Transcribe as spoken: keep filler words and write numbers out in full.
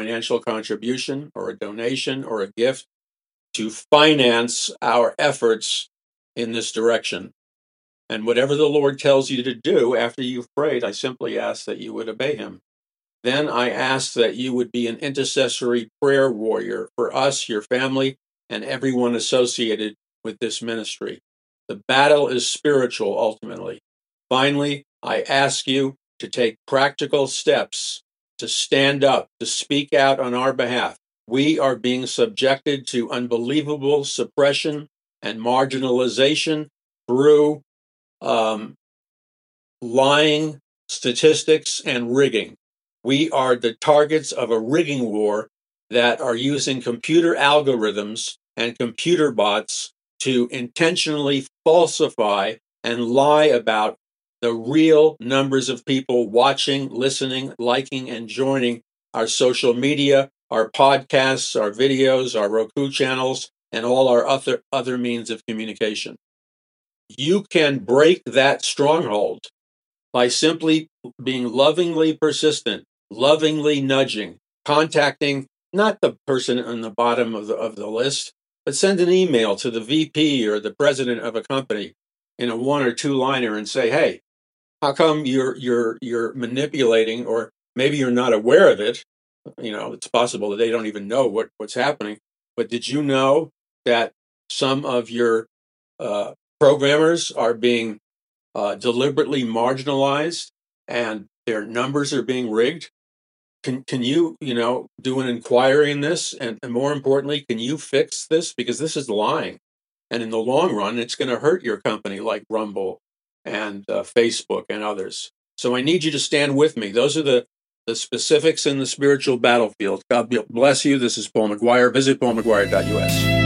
financial contribution or a donation or a gift to finance our efforts in this direction. And whatever the Lord tells you to do after you've prayed, I simply ask that you would obey him. Then I ask that you would be an intercessory prayer warrior for us, your family, and everyone associated with this ministry. The battle is spiritual, ultimately. Finally, I ask you to take practical steps to stand up, to speak out on our behalf. We are being subjected to unbelievable suppression and marginalization through um, lying statistics and rigging. We are the targets of a rigging war that are using computer algorithms and computer bots to intentionally falsify and lie about the real numbers of people watching, listening, liking, and joining our social media, our podcasts, our videos, our Roku channels, and all our other, other means of communication. You can break that stronghold by simply being lovingly persistent, lovingly nudging, contacting not the person on the bottom of the, of the list, but send an email to the V P or the president of a company in a one or two liner and say, hey, how come you're you're you're manipulating, or maybe you're not aware of it? You know, it's possible that they don't even know what, what's happening. But did you know that some of your uh, programmers are being uh, deliberately marginalized and their numbers are being rigged? Can can you, you know, do an inquiry in this? And, and more importantly, can you fix this? Because this is lying. And in the long run, it's going to hurt your company like Rumble and uh, Facebook and others. So I need you to stand with me. Those are the, the specifics in the spiritual battlefield. God bless you. This is Paul McGuire. Visit paul mcguire dot u s.